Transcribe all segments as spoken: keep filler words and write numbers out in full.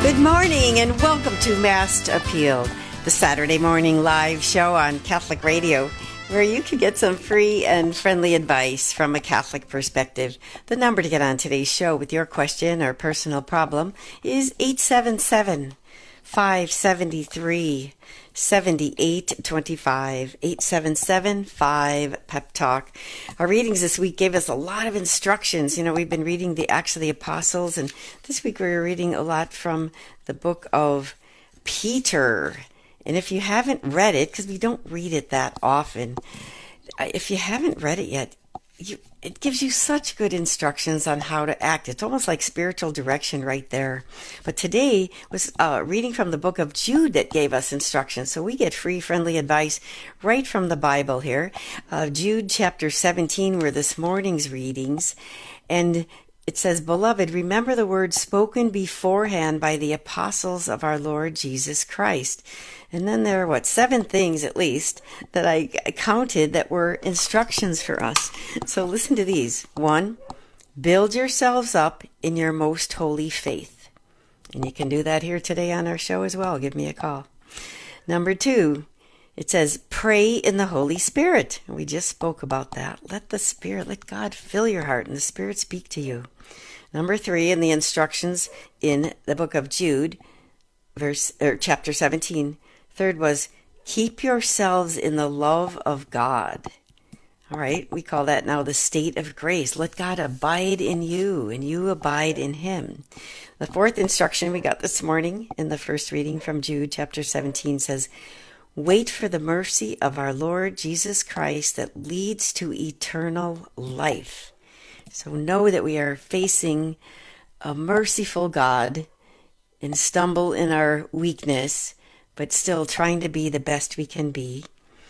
Good morning and welcome to Mass Appeal, the Saturday morning live show on Catholic Radio, where you can get some free and friendly advice from a Catholic perspective. The number to get on today's show with your question or personal problem is eight seven seven, five seven three, seven eight two five, eight seven seven, five, P E P Talk. Our readings this week gave us a lot of instructions. You know, we've been reading the Acts of the Apostles, and this week we were reading a lot from the book of Peter. And if you haven't read it, because we don't read it that often, if you haven't read it yet, you, it gives you such good instructions on how to act. It's almost like spiritual direction right there. But today was uh, reading from the book of Jude that gave us instructions. So we get free, friendly advice right from the Bible here. Uh, Jude chapter seventeen were this morning's readings. And it says, "Beloved, remember the words spoken beforehand by the apostles of our Lord Jesus Christ." And then there are, what, seven things at least that I counted that were instructions for us. So listen to these. One, build yourselves up in your most holy faith. And you can do that here today on our show as well. Give me a call. Number two, it says, pray in the Holy Spirit. And we just spoke about that. Let the Spirit, let God fill your heart and the Spirit speak to you. Number three, in the instructions in the book of Jude, verse or chapter seventeen, third was, keep yourselves in the love of God. All right, we call that now the state of grace. Let God abide in you, and you abide in him. The fourth instruction we got this morning in the first reading from Jude chapter seventeen says, wait for the mercy of our Lord Jesus Christ that leads to eternal life. So know that we are facing a merciful God and stumble in our weakness, but still trying to be the best we can be.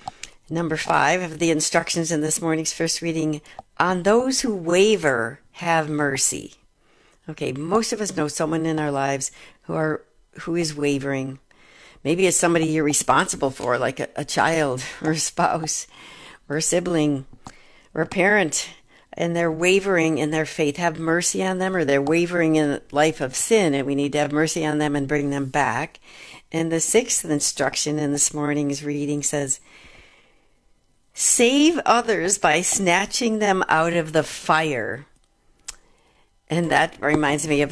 Number five of the instructions in this morning's first reading, on those who waver, have mercy. Okay, most of us know someone in our lives who are who is wavering. Maybe it's somebody you're responsible for, like a, a child or a spouse or a sibling or a parent, and they're wavering in their faith. Have mercy on them, or they're wavering in a life of sin, and we need to have mercy on them and bring them back. And the sixth instruction in this morning's reading says, save others by snatching them out of the fire. And that reminds me of